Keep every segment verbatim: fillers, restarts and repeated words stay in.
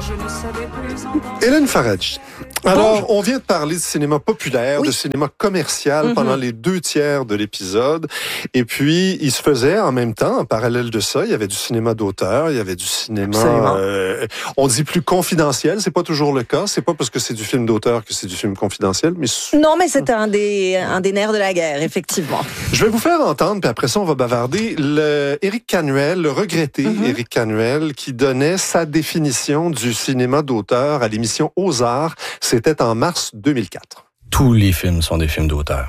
Hélène Faradji. Alors, Bonjour. On vient de parler de cinéma populaire, oui. de cinéma commercial mm-hmm. pendant les deux tiers de l'épisode. Et puis, il se faisait en même temps, en parallèle de ça, il y avait du cinéma d'auteur, il y avait du cinéma, euh, on dit plus confidentiel. C'est pas toujours le cas. C'est pas parce que c'est du film d'auteur que c'est du film confidentiel. Mais non, mais c'était un des, un des nerfs de la guerre, effectivement. Je vais vous faire entendre, puis après ça, on va bavarder. Le Éric Canuel, le regretté mm-hmm. Éric Canuel, qui donnait sa définition du cinéma d'auteur à l'émission Aux Arts. C'était en mars deux mille quatre. Tous les films sont des films d'auteur.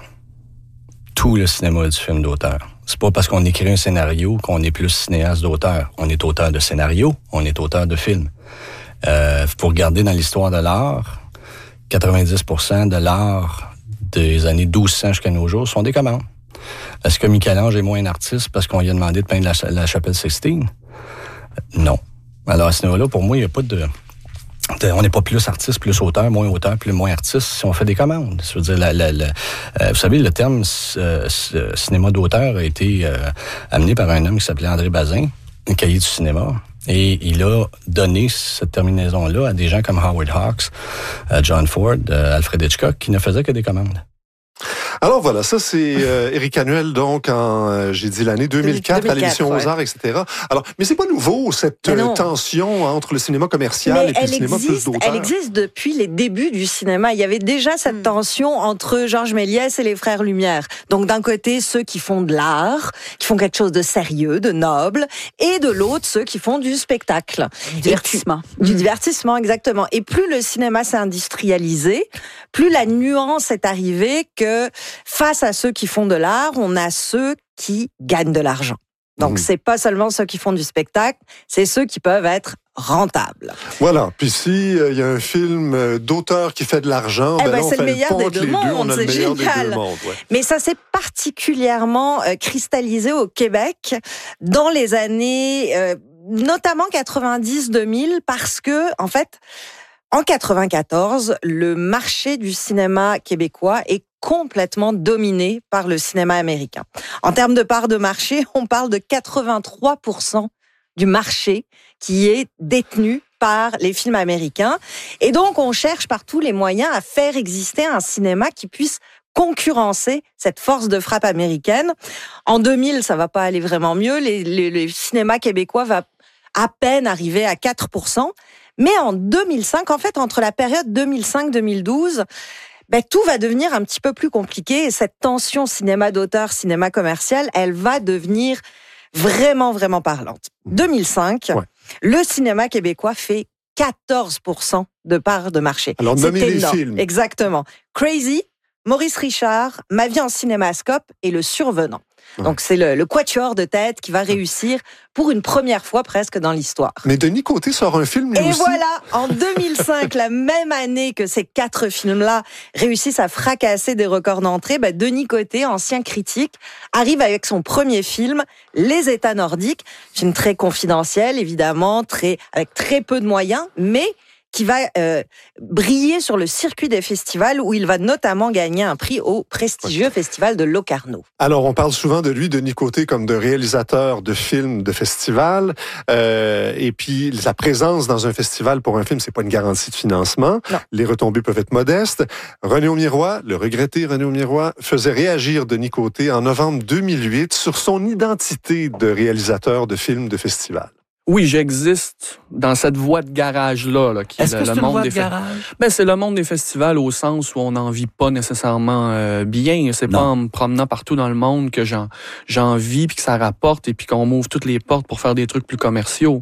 Tout le cinéma est du film d'auteur. C'est pas parce qu'on écrit un scénario qu'on est plus cinéaste d'auteur. On est auteur de scénario, on est auteur de film. Euh, faut regarder dans l'histoire de l'art, quatre-vingt-dix pour cent de l'art des années douze cents jusqu'à nos jours sont des commandes. Est-ce que Michel-Ange est moins un artiste parce qu'on lui a demandé de peindre la, la chapelle Sixtine? Non. Alors à ce niveau-là, pour moi, il n'y a pas de... On n'est pas plus artiste, plus auteur, moins auteur, plus moins artiste si on fait des commandes. Je veux dire, la, la, la, euh, vous savez, le terme euh, cinéma d'auteur a été euh, amené par un homme qui s'appelait André Bazin, un cahier du cinéma. Et il a donné cette terminaison-là à des gens comme Howard Hawks, euh, John Ford, euh, Alfred Hitchcock, qui ne faisaient que des commandes. Alors voilà, ça c'est euh, Éric Canuel, donc en, euh, j'ai dit l'année deux mille quatre, deux mille quatre à l'émission ouais. Aux Arts, et cetera. Alors, mais c'est pas nouveau, cette euh, tension entre le cinéma commercial mais et puis le cinéma existe, plus d'auteur. Elle existe depuis les débuts du cinéma. Il y avait déjà cette mm. tension entre Georges Méliès et les frères Lumière. Donc d'un côté, ceux qui font de l'art, qui font quelque chose de sérieux, de noble, et de l'autre, ceux qui font du spectacle. Du divertissement. Puis, du divertissement, exactement. Et plus le cinéma s'est industrialisé, plus la nuance est arrivée que face à ceux qui font de l'art, on a ceux qui gagnent de l'argent. Donc, mmh. c'est pas seulement ceux qui font du spectacle, c'est ceux qui peuvent être rentables. Voilà. Puis si il euh, y a un film euh, d'auteur qui fait de l'argent, eh ben ben, là, on c'est fait le meilleur des deux mondes, c'est génial. Deux mondes, ouais. Mais ça s'est particulièrement euh, cristallisé au Québec dans les années, euh, notamment quatre-vingt-dix deux mille, parce que, en fait, en quatre-vingt-quatorze, le marché du cinéma québécois est complètement dominé par le cinéma américain. En termes de part de marché, on parle de quatre-vingt-trois pour cent du marché qui est détenu par les films américains. Et donc, on cherche par tous les moyens à faire exister un cinéma qui puisse concurrencer cette force de frappe américaine. En deux mille, ça va pas aller vraiment mieux. Les, les, les cinémas québécois va à peine arriver à quatre pour cent. Mais en deux mille cinq, en fait, entre la période deux mille cinq deux mille douze, ben, tout va devenir un petit peu plus compliqué et cette tension cinéma d'auteur, cinéma commercial, elle va devenir vraiment, vraiment parlante. deux mille cinq, ouais. le cinéma québécois fait quatorze pour cent de part de marché. Alors, nommez les films. Exactement. Crazy, Maurice Richard, Ma vie en cinémascope et Le Survenant. Ouais. Donc, c'est le, le quatuor de tête qui va réussir pour une première fois presque dans l'histoire. Mais Denis Côté sort un film, lui Et aussi. voilà, en deux mille cinq, la même année que ces quatre films-là réussissent à fracasser des records d'entrée, bah, Denis Côté, ancien critique, arrive avec son premier film, Les États nordiques. Film très confidentiel, évidemment, très, avec très peu de moyens, mais qui va euh, briller sur le circuit des festivals où il va notamment gagner un prix au prestigieux festival de Locarno. Alors, on parle souvent de lui, Denis Côté, comme de réalisateur de films de festival. Euh, et puis, sa présence dans un festival pour un film, c'est pas une garantie de financement. Non. Les retombées peuvent être modestes. René Aumirois, le regretté René Aumirois, faisait réagir Denis Côté en novembre deux mille huit sur son identité de réalisateur de films de festival. Oui, j'existe dans cette voie de garage-là. Là, qui Est-ce est que le, c'est le une monde voie des de fe... garage? Ben, c'est le monde des festivals au sens où on n'en vit pas nécessairement euh, bien. C'est non. pas en me promenant partout dans le monde que j'en, j'en vis puis que ça rapporte et puis qu'on m'ouvre toutes les portes pour faire des trucs plus commerciaux.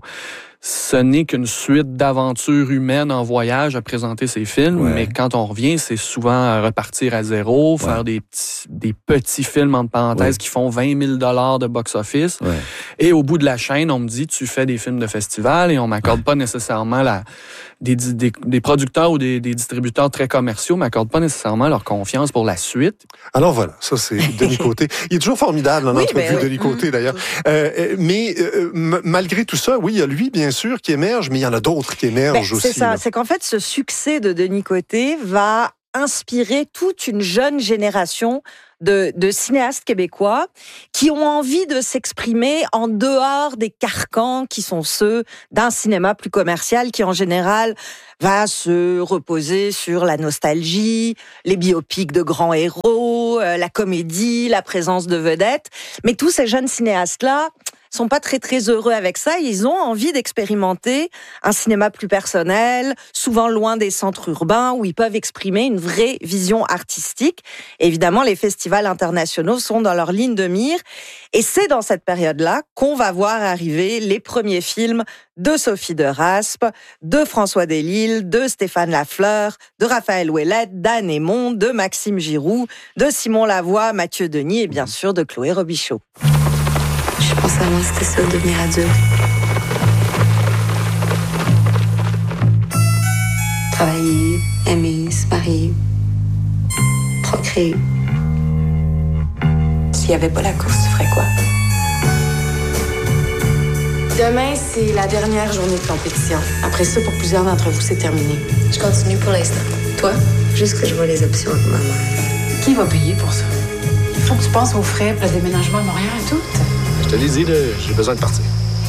Ce n'est qu'une suite d'aventures humaines en voyage à présenter ces films, ouais. mais quand on revient, c'est souvent repartir à zéro, ouais. faire des petits, des petits films entre parenthèses ouais. qui font vingt mille dollars de box-office. Ouais. Et au bout de la chaîne, on me dit, tu fais des films de festival et on m'accorde ouais. pas nécessairement la... Des, des, des producteurs ou des, des distributeurs très commerciaux m'accordent pas nécessairement leur confiance pour la suite. Alors voilà, ça c'est Denis Côté. Il est toujours formidable en oui, entrevue, ben oui. Denis Côté d'ailleurs. Euh, mais euh, m- malgré tout ça, oui, il y a lui bien sûr qui émerge, mais il y en a d'autres qui émergent ben, aussi. C'est ça, là. c'est qu'en fait ce succès de Denis Côté va inspiré toute une jeune génération de, de cinéastes québécois qui ont envie de s'exprimer en dehors des carcans qui sont ceux d'un cinéma plus commercial qui, en général, va se reposer sur la nostalgie, les biopics de grands héros, euh, la comédie, la présence de vedettes. Mais tous ces jeunes cinéastes-là sont pas très très heureux avec ça. Ils ont envie d'expérimenter un cinéma plus personnel, souvent loin des centres urbains, où ils peuvent exprimer une vraie vision artistique. Et évidemment, les festivals internationaux sont dans leur ligne de mire. Et c'est dans cette période-là qu'on va voir arriver les premiers films de Sophie de Raspe, de François Delisle, de Stéphane Lafleur, de Raphaël Ouellette, d'Anne Aymon, de Maxime Giroux, de Simon Lavoie, Mathieu Denis et bien sûr de Chloé Robichaud. Je pensais avant c'était ça, devenir adulte. Travailler, aimer, se marier, procréer. S'il n'y avait pas la course, tu ferais quoi? Demain, c'est la dernière journée de compétition. Après ça, pour plusieurs d'entre vous, c'est terminé. Je continue pour l'instant. Toi? Juste que je vois les options avec ma mère. Qui va payer pour ça? Il faut que tu penses aux frais pour le déménagement à Montréal et tout. Je te l'ai dit, là, j'ai besoin de partir.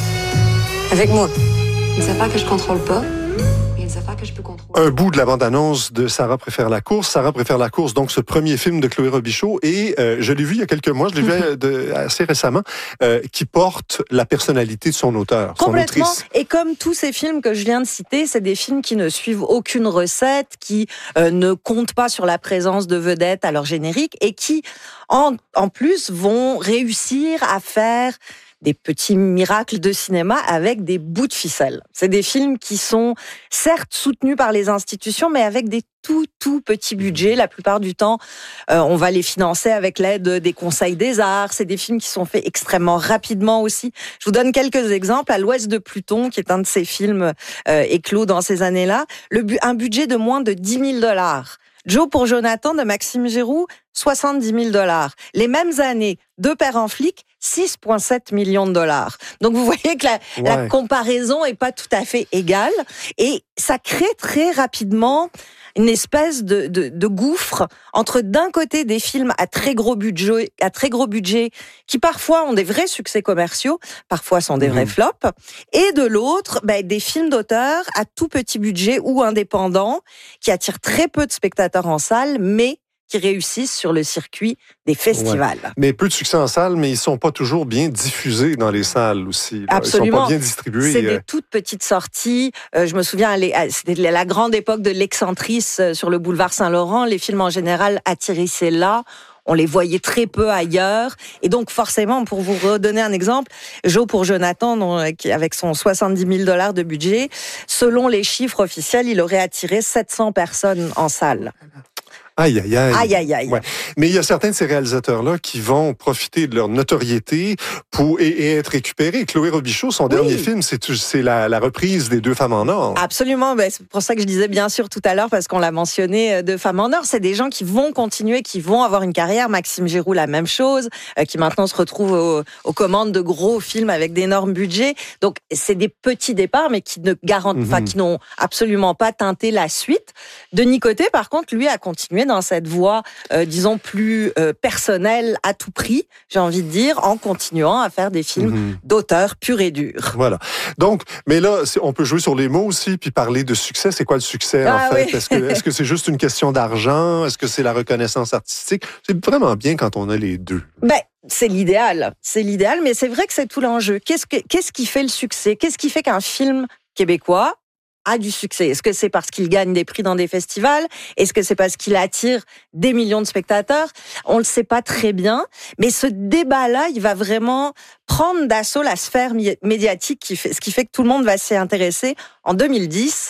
Avec moi. Des affaires que je contrôle pas, mais des affaires que je peux contrôler. Un bout de la bande-annonce de Sarah préfère la course. Sarah préfère la course, donc ce premier film de Chloé Robichaud. Et euh, je l'ai vu il y a quelques mois, je l'ai vu de, assez récemment, euh, qui porte la personnalité de son auteur, Complètement. son autrice. Et comme tous ces films que je viens de citer, c'est des films qui ne suivent aucune recette, qui euh, ne comptent pas sur la présence de vedettes à leur générique et qui, en, en plus, vont réussir à faire des petits miracles de cinéma avec des bouts de ficelle. C'est des films qui sont certes soutenus par les institutions, mais avec des tout, tout petits budgets. La plupart du temps, euh, on va les financer avec l'aide des conseils des arts. C'est des films qui sont faits extrêmement rapidement aussi. Je vous donne quelques exemples. À l'Ouest de Pluton, qui est un de ces films euh, éclos dans ces années-là, le bu- un budget de moins de dix mille dollars. Joe pour Jonathan de Maxime Giroux, soixante-dix mille dollars. Les mêmes années, Deux pères en flic, six virgule sept millions de dollars. Donc vous voyez que la, ouais. la comparaison est pas tout à fait égale. Et ça crée très rapidement une espèce de, de, de gouffre entre d'un côté des films à très gros budget, à très gros budget, qui parfois ont des vrais succès commerciaux, parfois sont des mmh. vrais flops, et de l'autre, ben, des films d'auteur à tout petit budget ou indépendants, qui attirent très peu de spectateurs en salle, mais qui réussissent sur le circuit des festivals. Ouais. Mais peu de succès en salle, mais ils sont pas toujours bien diffusés dans les salles aussi. Là. Absolument. Ils sont pas bien distribués. C'est des toutes petites sorties. Euh, je me souviens, c'était la grande époque de l'Excentrice sur le boulevard Saint-Laurent. Les films en général atterrissaient là. On les voyait très peu ailleurs. Et donc, forcément, pour vous redonner un exemple, Joe pour Jonathan, donc, avec son soixante-dix mille dollars de budget, selon les chiffres officiels, il aurait attiré sept cents personnes en salle. Aïe, aïe, aïe. Aïe, aïe, aïe. Ouais. Mais il y a certains de ces réalisateurs-là qui vont profiter de leur notoriété pour, et, et être récupérés. Chloé Robichaud, son oui. dernier film, c'est, c'est la, la reprise des Deux femmes en or. Absolument. Ben, c'est pour ça que je disais bien sûr tout à l'heure, parce qu'on l'a mentionné, Deux femmes en or. C'est des gens qui vont continuer, qui vont avoir une carrière. Maxime Giroux, la même chose, euh, qui maintenant se retrouve aux, aux commandes de gros films avec d'énormes budgets. Donc, c'est des petits départs, mais qui ne garantissent, enfin, mm-hmm. qui n'ont absolument pas teinté la suite. Denis Côté, par contre, lui, a continué dans cette voie, euh, disons, plus euh, personnelle à tout prix, j'ai envie de dire, en continuant à faire des films mmh. d'auteur pur et dur. Voilà. Donc, mais là, on peut jouer sur les mots aussi, puis parler de succès. C'est quoi le succès, ah, en fait? Oui. Est-ce que, est-ce que c'est juste une question d'argent? Est-ce que c'est la reconnaissance artistique? C'est vraiment bien quand on a les deux. Ben, c'est l'idéal. C'est l'idéal, mais c'est vrai que c'est tout l'enjeu. Qu'est-ce que, qu'est-ce qui fait le succès? Qu'est-ce qui fait qu'un film québécois a du succès? Est-ce que c'est parce qu'il gagne des prix dans des festivals? Est-ce que c'est parce qu'il attire des millions de spectateurs? On le sait pas très bien, mais ce débat-là, il va vraiment prendre d'assaut la sphère médiatique, qui fait, ce qui fait que tout le monde va s'y intéresser en deux mille dix,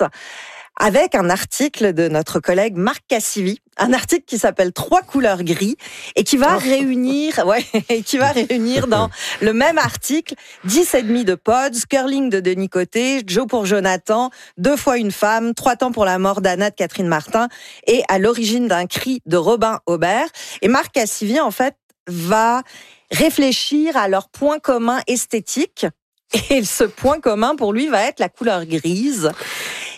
avec un article de notre collègue Marc Cassivi, un article qui s'appelle Trois couleurs gris et qui va réunir, ouais, et qui va réunir dans le même article dix et demi de Pods, Curling de Denis Côté, Joe pour Jonathan, Deux fois une femme, Trois temps pour la mort d'Anna de Catherine Martin et À l'origine d'un cri de Robin Aubert. Et Marc Cassivi, en fait, va réfléchir à leur point commun esthétique. Et ce point commun, pour lui, va être la couleur grise.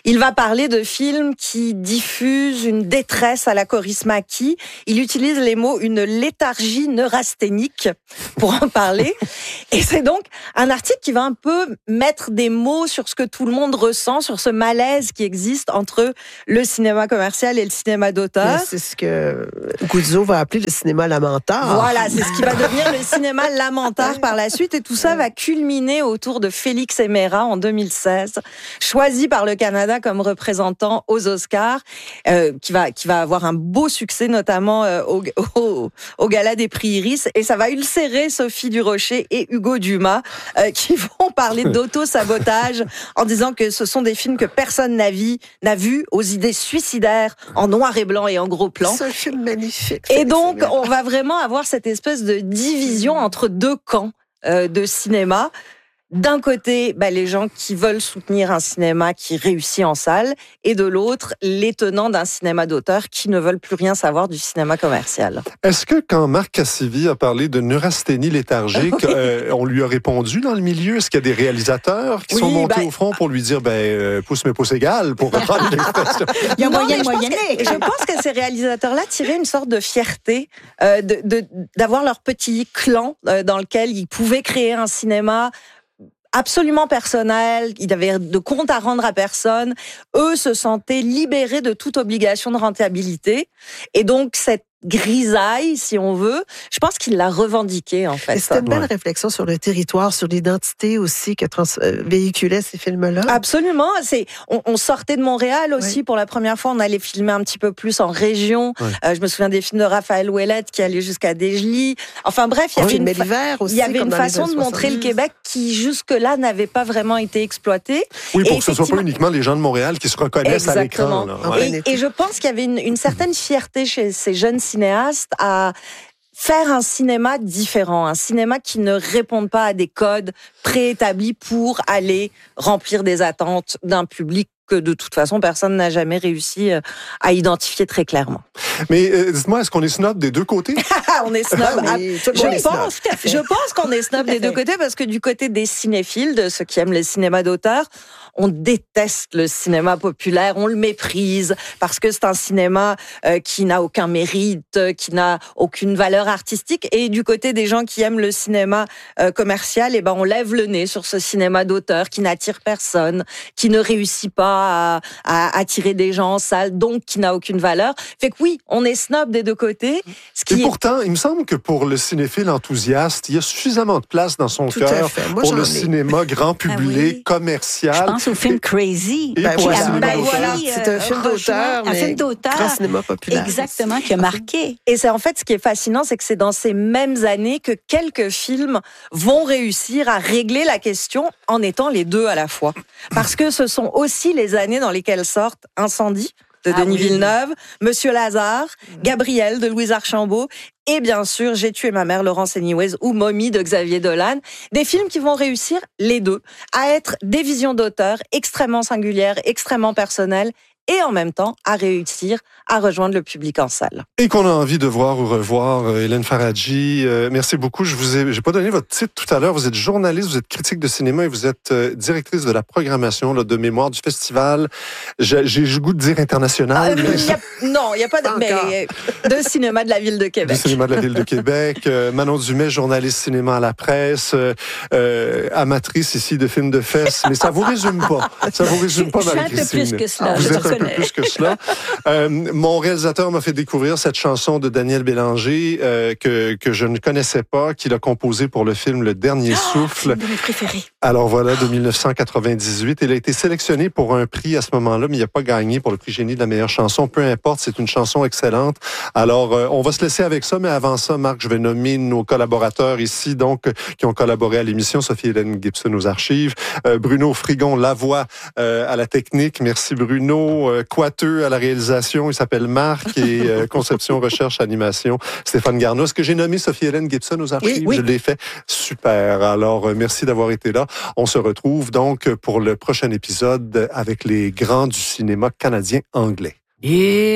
Il va parler de films qui diffusent une détresse à la chorismaquie. Il utilise les mots une léthargie neurasthénique pour en parler. Et c'est donc un article qui va un peu mettre des mots sur ce que tout le monde ressent, sur ce malaise qui existe entre le cinéma commercial et le cinéma d'auteur. C'est ce que Guzzo va appeler le cinéma lamentard. Voilà, c'est ce qui va devenir le cinéma lamentard par la suite. Et tout ça va culminer autour de Félix Emera en deux mille seize, choisi par le Canada comme représentant aux Oscars, euh, qui va qui va avoir un beau succès, notamment euh, au, au, au Gala des prix Iris. Et ça va ulcérer Sophie Durocher et Hugo Dumas, euh, qui vont parler d'auto-sabotage en disant que ce sont des films que personne n'a vu, n'a vu, aux idées suicidaires, en noir et blanc et en gros plan. C'est un film magnifique. Et donc, on va vraiment avoir cette espèce de division entre deux camps euh, de cinéma. D'un côté, bah, les gens qui veulent soutenir un cinéma qui réussit en salle, et de l'autre, les tenants d'un cinéma d'auteur qui ne veulent plus rien savoir du cinéma commercial. Est-ce que quand Marc Cassivi a parlé de neurasthénie léthargique, euh, on lui a répondu dans le milieu? Est-ce qu'il y a des réalisateurs qui oui, sont montés bah, au front pour lui dire ben, euh, pouce mais pouce égal, pour reprendre l'expression? Il y a moyen de moyenner. Je pense que ces réalisateurs-là tiraient une sorte de fierté euh, de, de, d'avoir leur petit clan euh, dans lequel ils pouvaient créer un cinéma absolument personnel, ils n'avaient de compte à rendre à personne. Eux se sentaient libérés de toute obligation de rentabilité. Et donc, cette grisaille, si on veut, je pense qu'il l'a revendiqué, en fait. Et c'était une belle ouais. réflexion sur le territoire, sur l'identité aussi que trans- euh, véhiculaient ces films-là. Absolument. C'est, on, on sortait de Montréal aussi. Oui. Pour la première fois, on allait filmer un petit peu plus en région. Oui. Euh, je me souviens des films de Raphaël Ouellette qui allaient jusqu'à Desjely. Enfin bref, il y avait oui, une, fa- aussi, il y avait une façon de montrer le Québec qui, jusque-là, n'avait pas vraiment été exploitée. Oui, pour et que ce ne soit pas uniquement les gens de Montréal qui se reconnaissent Exactement. à l'écran. Là. Ouais. Et, et je pense qu'il y avait une, une certaine fierté chez ces jeunes cinéastes à faire un cinéma différent, un cinéma qui ne réponde pas à des codes préétablis pour aller remplir des attentes d'un public que de toute façon personne n'a jamais réussi à identifier très clairement. Mais euh, dites-moi, est-ce qu'on est snob des deux côtés? On est snob. Ah oui, je, est pense, snob. je pense qu'on est snob des deux côtés parce que du côté des cinéphiles, de ceux qui aiment le cinéma d'auteur, on déteste le cinéma populaire, on le méprise parce que c'est un cinéma euh, qui n'a aucun mérite, qui n'a aucune valeur artistique. Et du côté des gens qui aiment le cinéma euh, commercial, eh ben on lève le nez sur ce cinéma d'auteur qui n'attire personne, qui ne réussit pas à, à attirer des gens en salle, donc qui n'a aucune valeur. Fait que oui, on est snob des deux côtés. Ce qui Et est... pourtant, il me semble que pour le cinéphile enthousiaste, il y a suffisamment de place dans son cœur pour le ai. cinéma grand public, ah oui. commercial. Je pense au film Crazy. Et ben pour voilà, le ben voilà. C'est un film d'auteur, un mais film d'auteur, grand cinéma populaire. Exactement, qui a marqué. Et c'est en fait ce qui est fascinant, c'est que c'est dans ces mêmes années que quelques films vont réussir à régler la question en étant les deux à la fois. Parce que ce sont aussi les années dans lesquelles sortent Incendie de ah Denis oui. Villeneuve, Monsieur Lazare, Gabriel de Louise Archambault et bien sûr J'ai tué ma mère, Laurence Anyways ou Mommy de Xavier Dolan. Des films qui vont réussir les deux à être des visions d'auteur extrêmement singulières, extrêmement personnelles et en même temps à réussir à rejoindre le public en salle. Et qu'on a envie de voir ou revoir. Euh, Hélène Faradji, euh, merci beaucoup. Je vous ai, j'ai pas donné votre titre tout à l'heure. Vous êtes journaliste, vous êtes critique de cinéma et vous êtes euh, directrice de la programmation là, de mémoire du festival. J'ai, j'ai le goût de dire international. Euh, mais... y a, non, il n'y a pas de, mais, de cinéma de la Ville de Québec. Du cinéma de la Ville de Québec. Euh, Manon Dumais, journaliste cinéma à la presse, euh, euh, amatrice ici de films de fesses. Mais ça vous résume pas. Ça vous résume pas, Marie-Christine. Je suis un peu plus que cela. Vous êtes un peu plus que cela. Euh, mon réalisateur m'a fait découvrir cette chanson de Daniel Bélanger euh, que, que je ne connaissais pas, qu'il a composée pour le film Le Dernier oh, Souffle. C'est un de mes préférés. Alors voilà, de dix-neuf cent quatre-vingt-dix-huit. Il a été sélectionné pour un prix à ce moment-là, mais il n'a pas gagné pour le prix Génie de la meilleure chanson. Peu importe, c'est une chanson excellente. Alors, euh, on va se laisser avec ça, mais avant ça, Marc, je vais nommer nos collaborateurs ici, donc, qui ont collaboré à l'émission. Sophie-Hélène Gibson aux archives, euh, Bruno Frigon, la voix euh, à la technique. Merci Bruno. Euh, Coiteux à la réalisation, il s'appelle Marc, et euh, conception, recherche, animation, Stéphane Garnos, que j'ai nommé Sophie-Hélène Gibson aux archives. Oui, oui. Je l'ai fait. Super. Alors, euh, merci d'avoir été là. On se retrouve donc pour le prochain épisode avec les grands du cinéma canadien anglais. Et